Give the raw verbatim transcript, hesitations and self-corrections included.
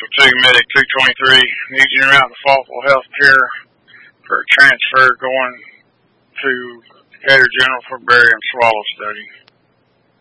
Platoon Medic two twenty-three, needs you around the Falkville Health Care for a transfer going to Gator General for barium swallow study.